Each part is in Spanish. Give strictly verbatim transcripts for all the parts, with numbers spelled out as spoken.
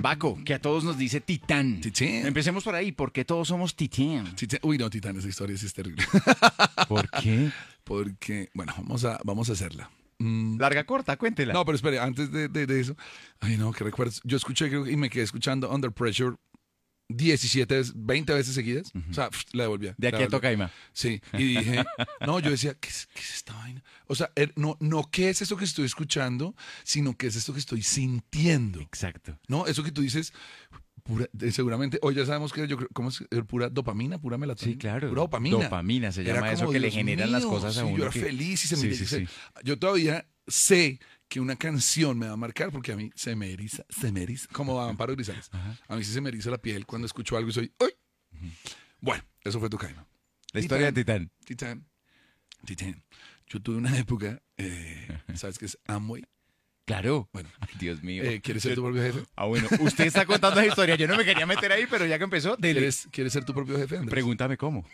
Baco, que a todos nos dice Titán. Titán. Empecemos por ahí. ¿Por qué todos somos Titán? Titán. Uy, no, Titán, esa historia sí es terrible. ¿Por qué? Porque, bueno, vamos a, vamos a hacerla. Mm, Larga, corta, cuéntela. No, pero espere, antes de, de, de eso. Ay, no, que recuerdo. Yo escuché creo, y me quedé escuchando Under Pressure diecisiete veces, veinte veces seguidas. Uh-huh. O sea, pff, la devolvía. De aquí a Tocaima. Sí, y dije, no, yo decía, ¿qué es, qué es esta vaina? O sea, er, no, no qué es esto que estoy escuchando, sino qué es esto que estoy sintiendo. Exacto. No, eso que tú dices, pura, eh, seguramente, hoy ya sabemos que yo creo, ¿cómo es? Pura dopamina, pura melatonina. Sí, claro. Pura dopamina. Dopamina se llama era eso como, que Dios le generan mío, las cosas a sí, uno. Yo era que... feliz y se sí, me sí, dice, sí. Yo todavía sé que una canción me va a marcar porque a mí se me eriza, se me eriza, como a Amparo Grisales. Ajá. A mí sí se me eriza la piel cuando escucho algo y soy, ¡ay! Uh-huh. Bueno, eso fue Tocaima. La historia de Titán. Titán. Titán. Yo tuve una época, eh, ¿sabes qué es Amway? Claro. Bueno, ay, Dios mío. Eh, ¿Quieres ser tu propio jefe? Ah, bueno, usted está contando la historia. Yo no me quería meter ahí, pero ya que empezó, dele. ¿Quieres, ¿Quieres ser tu propio jefe, Andrés? Pregúntame cómo.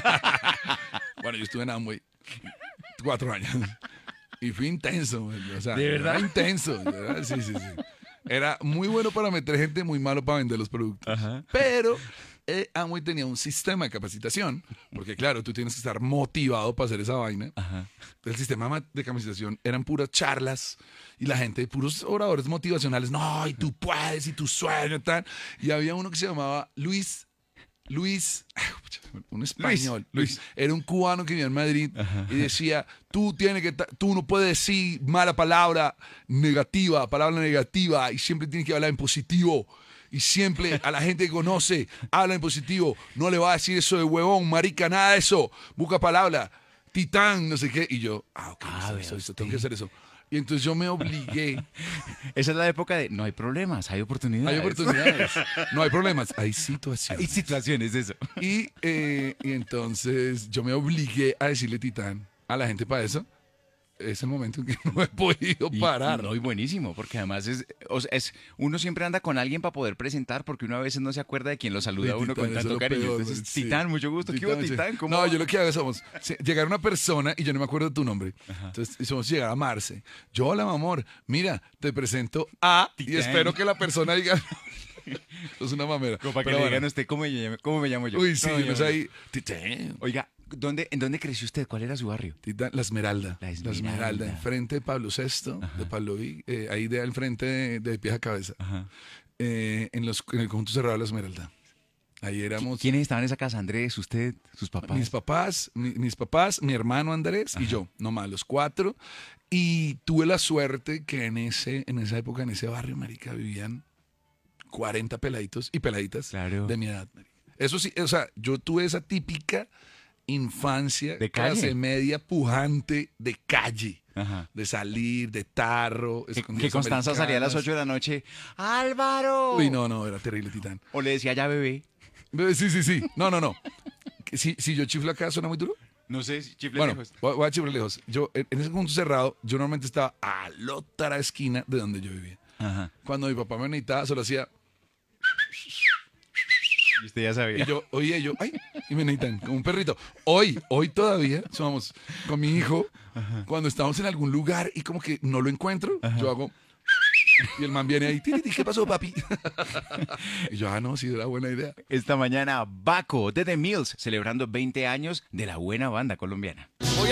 Bueno, yo estuve en Amway cuatro años. Y fui intenso, o sea, ¿de verdad? Era intenso, ¿verdad? Sí, sí, sí. Era muy bueno para meter gente, muy malo para vender los productos. Ajá. Pero eh, Amway tenía un sistema de capacitación, porque claro, tú tienes que estar motivado para hacer esa vaina. Ajá. El sistema de capacitación eran puras charlas y la gente, puros oradores motivacionales. No, y tú puedes, y tu sueño, y tal. Y había uno que se llamaba Luis... Luis, un español, Luis, Luis, era un cubano que vivía en Madrid. Ajá. Y decía, tú tienes que, tú no puedes decir mala palabra negativa, palabra negativa, y siempre tienes que hablar en positivo. Y siempre a la gente que conoce, habla en positivo. No le va a decir eso de huevón, marica, nada de eso. Busca palabra, titán, no sé qué. Y yo, ah, ok, ah, eso, eso, eso, tengo que hacer eso. Y entonces yo me obligué. Esa es la época de no hay problemas, hay oportunidades. Hay oportunidades. No hay problemas, hay situaciones. Hay situaciones, eso. Y, eh, y entonces yo me obligué a decirle titán a la gente para eso. Es el momento en que no he podido parar. Y, no, y buenísimo, porque además es, o sea, es uno siempre anda con alguien para poder presentar, porque uno a veces no se acuerda de quién lo saluda a uno con tanto cariño. Peor, Entonces, sí. Titán, mucho gusto. Titán, ¿qué hubo, Titán? ¿Cómo no, va? yo lo que hago somos llegar a una persona y yo no me acuerdo de tu nombre. Ajá. Entonces somos llegar a Marce. Yo, hola, mi amor, mira, te presento a Titán. Y espero que la persona diga... Eso es una mamera. Como para que le digan a usted cómo me llamo, cómo me llamo yo. Uy, sí, no, no, ahí. Titán. Oiga, ¿dónde, ¿en dónde creció usted? ¿Cuál era su barrio? Titán, La Esmeralda. La Esmeralda. La Esmeralda, enfrente de Pablo sexto, Ajá. de Pablo Vic, eh, ahí de al frente de, de pies a cabeza. Eh, en, los, en el conjunto cerrado de La Esmeralda. Ahí éramos. ¿Quiénes estaban en esa casa? Andrés, usted, sus papás. Mis papás, mi, mis papás, mi hermano Andrés Ajá. y yo, nomás los cuatro. Y tuve la suerte que en ese, en esa época, en ese barrio, marica, vivían cuarenta peladitos y peladitas claro. de mi edad. Eso sí, o sea, yo tuve esa típica infancia, de clase calle. media pujante de calle. Ajá. De salir, de tarro. Que, que Constanza salía a las ocho de la noche. ¡Álvaro! Uy, no, no, era terrible, Titán. O le decía ya bebé. Bebé, sí, sí, sí. No, no, no. Si, si yo chiflo acá, ¿suena muy duro? No sé, si chifle bueno, lejos. Voy, voy a chiflar lejos. Yo, en ese punto cerrado, yo normalmente estaba a la otra esquina de donde yo vivía. Ajá. Cuando mi papá me necesitaba, solo hacía... Y usted ya sabía. Y yo, oye, yo, ay, y me necesitan, como un perrito. Hoy, hoy todavía, somos con mi hijo, Ajá. cuando estamos en algún lugar y como que no lo encuentro, Ajá. yo hago... Y el man viene ahí, ¿qué pasó, papi? Y yo, ah, no, sí, era buena idea. Esta mañana, Baco de The Mills, celebrando veinte años de la buena banda colombiana.